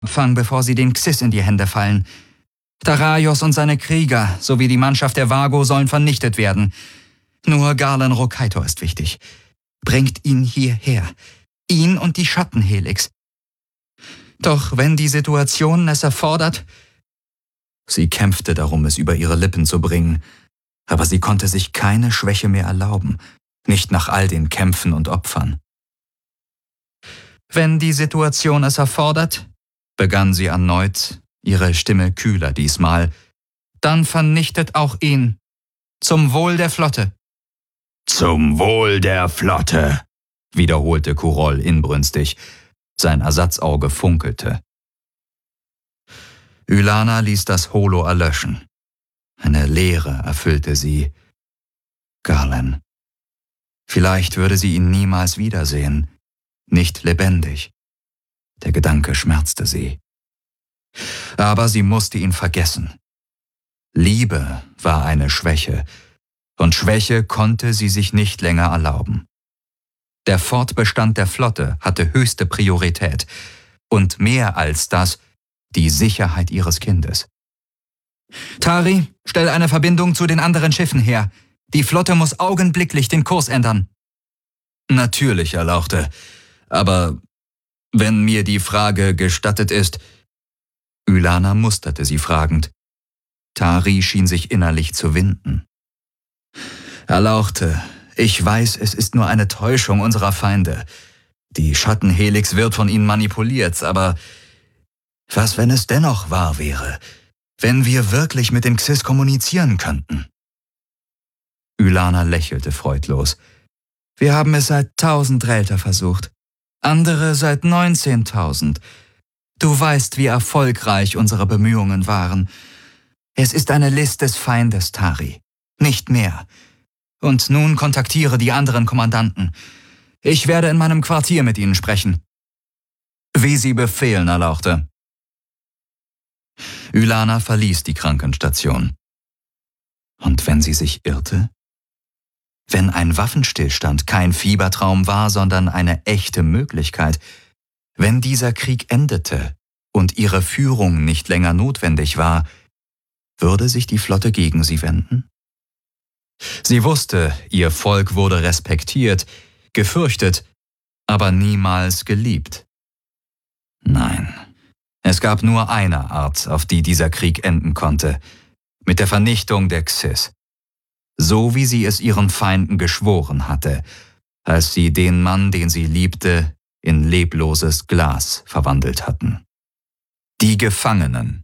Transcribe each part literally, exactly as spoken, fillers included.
Fang, bevor sie den Xyz in die Hände fallen. Darius und seine Krieger sowie die Mannschaft der Vago sollen vernichtet werden. Nur Garland Rokaitor ist wichtig. Bringt ihn hierher. Ihn und die Schattenhelix. Doch wenn die Situation es erfordert... Sie kämpfte darum, es über ihre Lippen zu bringen, aber sie konnte sich keine Schwäche mehr erlauben, nicht nach all den Kämpfen und Opfern. Wenn die Situation es erfordert, begann sie erneut, ihre Stimme kühler diesmal, dann vernichtet auch ihn. Zum Wohl der Flotte. Zum Wohl der Flotte, wiederholte Kurol inbrünstig. Sein Ersatzauge funkelte. Ylana ließ das Holo erlöschen. Eine Leere erfüllte sie. Garland. Vielleicht würde sie ihn niemals wiedersehen. Nicht lebendig. Der Gedanke schmerzte sie. Aber sie musste ihn vergessen. Liebe war eine Schwäche, und Schwäche konnte sie sich nicht länger erlauben. Der Fortbestand der Flotte hatte höchste Priorität und mehr als das die Sicherheit ihres Kindes. Tari, stell eine Verbindung zu den anderen Schiffen her. Die Flotte muss augenblicklich den Kurs ändern. Natürlich, Erlauchte. Aber wenn mir die Frage gestattet ist... Ylana musterte sie fragend. Tari schien sich innerlich zu winden. Erlauchte, ich weiß, es ist nur eine Täuschung unserer Feinde. Die Schattenhelix wird von ihnen manipuliert, aber was, wenn es dennoch wahr wäre? Wenn wir wirklich mit dem Xyz kommunizieren könnten? Ylana lächelte freudlos. Wir haben es seit tausend Relter versucht. Andere seit neunzehntausend. Du weißt, wie erfolgreich unsere Bemühungen waren. Es ist eine List des Feindes, Tari. Nicht mehr. Und nun kontaktiere die anderen Kommandanten. Ich werde in meinem Quartier mit ihnen sprechen. Wie Sie befehlen, Erlauchte. Ylana verließ die Krankenstation. Und wenn sie sich irrte? Wenn ein Waffenstillstand kein Fiebertraum war, sondern eine echte Möglichkeit, wenn dieser Krieg endete und ihre Führung nicht länger notwendig war, würde sich die Flotte gegen sie wenden? Sie wusste, ihr Volk wurde respektiert, gefürchtet, aber niemals geliebt. Nein, es gab nur eine Art, auf die dieser Krieg enden konnte, mit der Vernichtung der Xyz. So wie sie es ihren Feinden geschworen hatte, als sie den Mann, den sie liebte, in lebloses Glas verwandelt hatten. Die Gefangenen.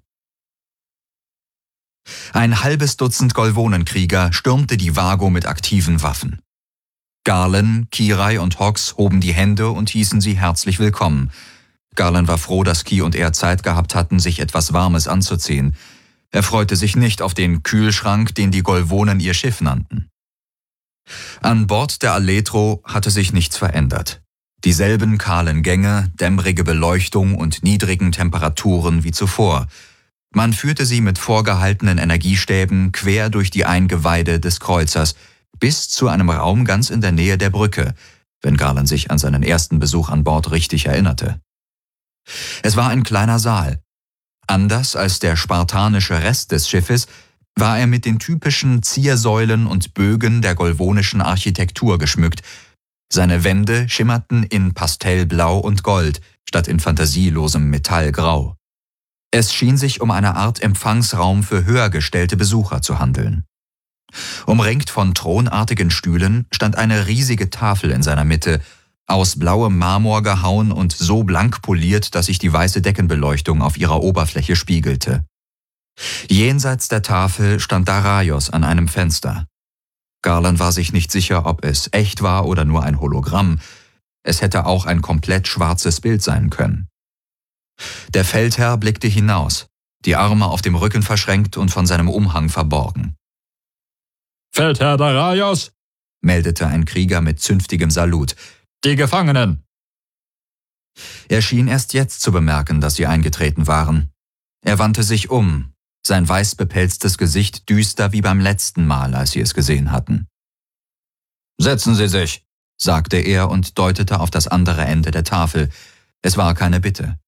Ein halbes Dutzend Golvonenkrieger stürmte die Vago mit aktiven Waffen. Garland, Kirai und Hox hoben die Hände und hießen sie herzlich willkommen. Garland war froh, dass Ki und er Zeit gehabt hatten, sich etwas Warmes anzuziehen. Er freute sich nicht auf den Kühlschrank, den die Golvonen ihr Schiff nannten. An Bord der Aletro hatte sich nichts verändert. Dieselben kahlen Gänge, dämmerige Beleuchtung und niedrigen Temperaturen wie zuvor. Man führte sie mit vorgehaltenen Energiestäben quer durch die Eingeweide des Kreuzers bis zu einem Raum ganz in der Nähe der Brücke, wenn Garland sich an seinen ersten Besuch an Bord richtig erinnerte. Es war ein kleiner Saal. Anders als der spartanische Rest des Schiffes war er mit den typischen Ziersäulen und Bögen der golvonischen Architektur geschmückt. Seine Wände schimmerten in Pastellblau und Gold statt in fantasielosem Metallgrau. Es schien sich um eine Art Empfangsraum für höher gestellte Besucher zu handeln. Umringt von thronartigen Stühlen stand eine riesige Tafel in seiner Mitte, aus blauem Marmor gehauen und so blank poliert, dass sich die weiße Deckenbeleuchtung auf ihrer Oberfläche spiegelte. Jenseits der Tafel stand Darius an einem Fenster. Garland war sich nicht sicher, ob es echt war oder nur ein Hologramm. Es hätte auch ein komplett schwarzes Bild sein können. Der Feldherr blickte hinaus, die Arme auf dem Rücken verschränkt und von seinem Umhang verborgen. »Feldherr Darius«, meldete ein Krieger mit zünftigem Salut. »Die Gefangenen!« Er schien erst jetzt zu bemerken, dass sie eingetreten waren. Er wandte sich um, sein weiß bepelztes Gesicht düster wie beim letzten Mal, als sie es gesehen hatten. »Setzen Sie sich«, sagte er und deutete auf das andere Ende der Tafel. Es war keine Bitte.